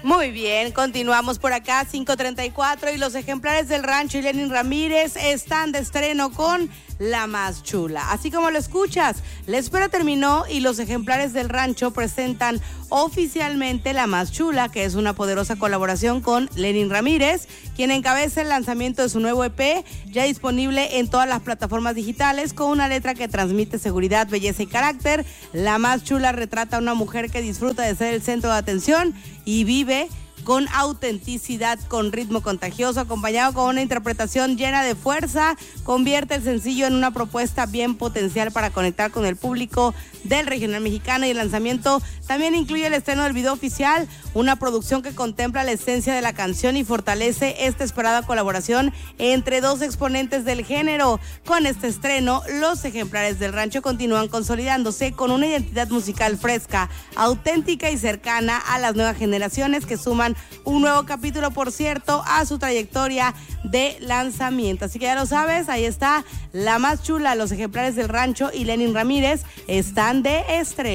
Muy bien, continuamos por acá, 5:34, y los ejemplares del rancho y Lenin Ramírez están de estreno con La Más Chula. Así como lo escuchas, la espera terminó y los ejemplares del rancho presentan oficialmente La Más Chula, que es una poderosa colaboración con Lenin Ramírez, quien encabeza el lanzamiento de su nuevo EP, ya disponible en todas las plataformas digitales, con una letra que transmite seguridad, belleza y carácter. La Más Chula retrata a una mujer que disfruta de ser el centro de atención y vive con autenticidad, con ritmo contagioso, acompañado con una interpretación llena de fuerza. Convierte el sencillo en una propuesta bien potencial para conectar con el público del regional mexicano, y el lanzamiento también incluye el estreno del video oficial, una producción que contempla la esencia de la canción y fortalece esta esperada colaboración entre dos exponentes del género. Con este estreno, los ejemplares del rancho continúan consolidándose con una identidad musical fresca, auténtica y cercana a las nuevas generaciones, que suman un nuevo capítulo, por cierto, a su trayectoria de lanzamiento. Así que ya lo sabes, ahí está La Más Chula, los ejemplares del rancho y Lenin Ramírez están de estreno.